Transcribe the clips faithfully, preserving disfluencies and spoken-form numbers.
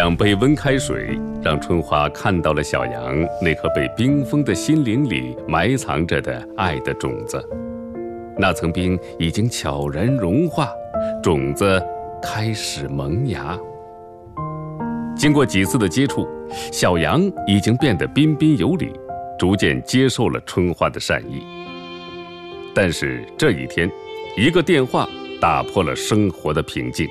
两杯温开水让春花看到了小杨那颗被冰封的心灵里埋藏着的爱的种子。那层冰已经悄然融化，种子开始萌芽。经过几次的接触，小杨已经变得彬彬有礼，逐渐接受了春花的善意。但是这一天，一个电话打破了生活的平静。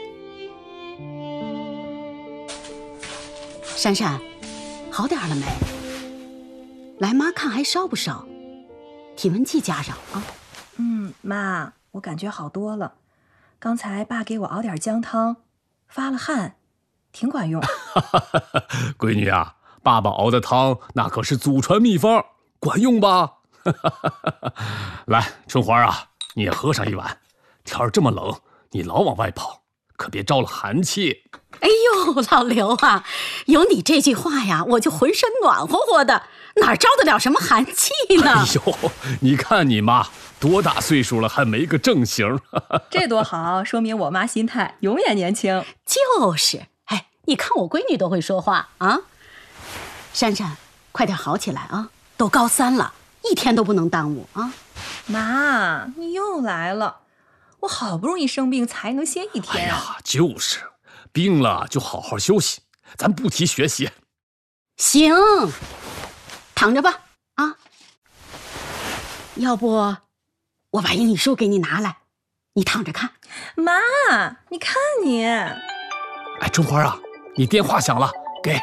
珊珊，好点了没？来，妈看还烧不烧？体温计加上啊。 嗯，妈，我感觉好多了。刚才爸给我熬点姜汤，发了汗，挺管用。 闺女啊，爸爸熬的汤那可是祖传秘方，管用吧？来，春花啊，你也喝上一碗。天儿这么冷，你老往外跑，可别着了寒气。 哎呦，老刘啊，有你这句话呀，我就浑身暖和和的，哪着得了什么寒气呢？ 哎呦，你看你妈多大岁数了，还没个正形。 这多好，说明我妈心态永远年轻。 就是，哎，你看我闺女都会说话啊。珊珊，快点好起来啊，都高三了，一天都不能耽误啊。 妈，你又来了，我好不容易生病才能歇一天。 哎呀，就是病了就好好休息，咱不提学习。 行，躺着吧啊。要不我把英语书给你拿来，你躺着看。 妈，你看你。 哎，春花啊，你电话响了，给。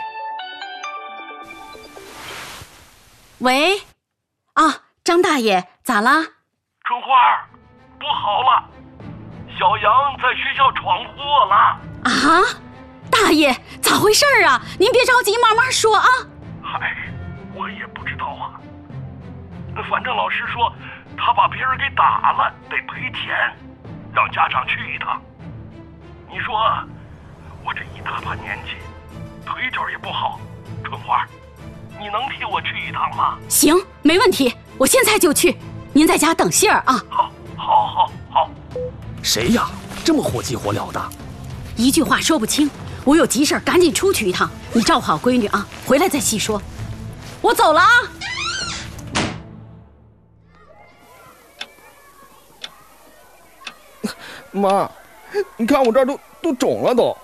喂，啊，张大爷，咋啦？ 春花，不好了，小杨在学校闯祸了。 啊，大爷，咋回事啊？您别着急，慢慢说啊。 嗨，我也不知道啊，反正老师说他把别人给打了，得赔钱，让家长去一趟。你说我这一大把年纪，腿脚也不好，春花，你能替我去一趟吗？ 行，没问题，我现在就去，您在家等信儿啊。 好，好，好，好。 谁呀？这么火急火燎的？ 一句话说不清，我有急事赶紧出去一趟，你照顾好闺女啊，回来再细说。我走了啊。 妈，你看我这儿都都肿了都。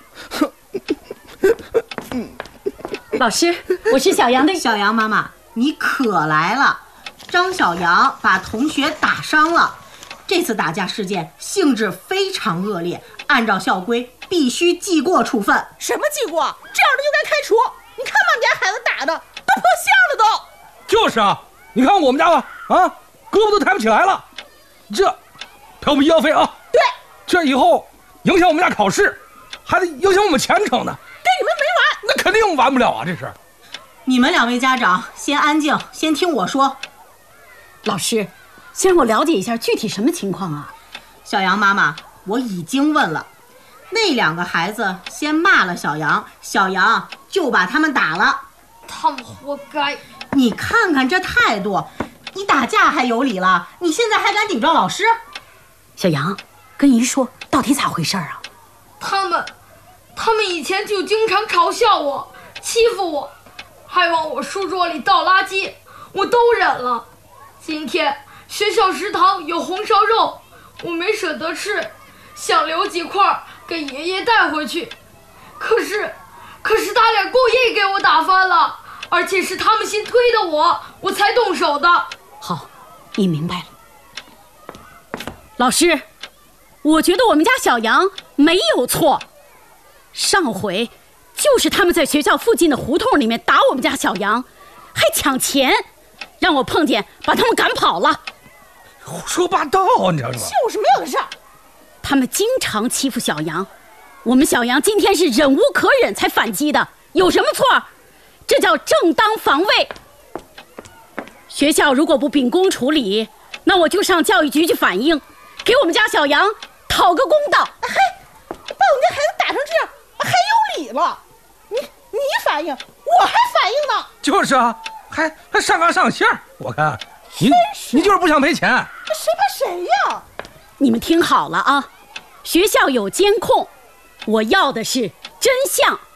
老师，我是小杨的。 小杨妈妈，你可来了。张小杨把同学打伤了，这次打架事件性质非常恶劣，按照校规必须记过处分。 什么记过？这样的就该开除。你看把你家孩子打的都破相了都。 就是啊，你看我们家吧，啊，胳膊都抬不起来了，这调不医药费啊。 对， 这以后影响我们家考试，还得影响我们前程呢。 跟你们没完。 那肯定完不了啊，这是。 你们两位家长先安静，先听我说。 老师，先让我了解一下具体什么情况啊？ 小杨妈妈，我已经问了，那两个孩子先骂了小杨，小杨就把他们打了。 他们活该。 你看看这态度，你打架还有理了，你现在还敢顶撞老师？ 小杨，跟姨说到底咋回事啊？ 他们他们以前就经常嘲笑我，欺负我，还往我书桌里倒垃圾，我都忍了。今天学校食堂有红烧肉，我没舍得吃，想留几块给爷爷带回去。可是可是他俩故意给我打翻了，而且是他们先推的我，我才动手的。 好，你明白了。老师，我觉得我们家小杨没有错，上回就是他们在学校附近的胡同里面打我们家小杨，还抢钱，让我碰见把他们赶跑了。 胡说八道，你知道吗？ 就是没有的事儿。 他们经常欺负小杨，我们小杨今天是忍无可忍才反击的，有什么错？这叫正当防卫。学校如果不秉公处理，那我就上教育局去反映，给我们家小杨讨个公道。 嘿，把我们家孩子打成这样，还有理了？你你反应，我还反应呢。 就是啊，还还上纲上线。我看你你就是不想赔钱。 谁怕谁呀？ 你们听好了啊，学校有监控，我要的是真相。